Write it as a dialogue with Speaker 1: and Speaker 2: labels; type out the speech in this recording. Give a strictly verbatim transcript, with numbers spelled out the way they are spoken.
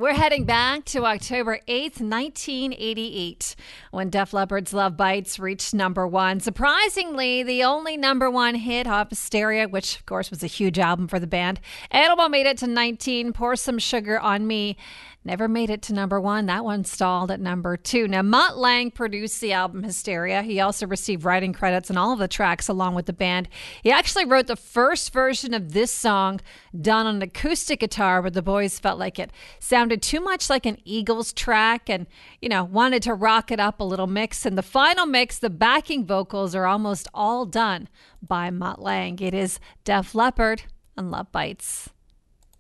Speaker 1: We're heading back to October eighth, nineteen eighty-eight, when Def Leppard's Love Bites reached number one. Surprisingly, the only number one hit off Hysteria, which of course was a huge album for the band. Animal made it to nineteen. Pour Some Sugar on Me never made it to number one. That one stalled at number two. Now, Mutt Lange produced the album Hysteria. He also received writing credits on all of the tracks along with the band. He actually wrote the first version of this song done on an acoustic guitar, but the boys felt like it sounded too much like an Eagles track and, you know, wanted to rock it up a little mix. And the final mix, the backing vocals are almost all done by Mutt Lange. It is Def Leppard and Love Bites.